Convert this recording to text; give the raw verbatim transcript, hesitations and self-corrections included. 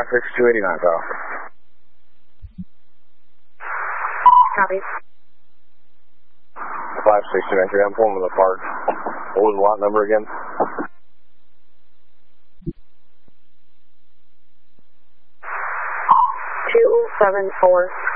six two eighty-nine, pal. Copy. five six two nine three, I'm pulling to the park. What was the lot number again? two seven four.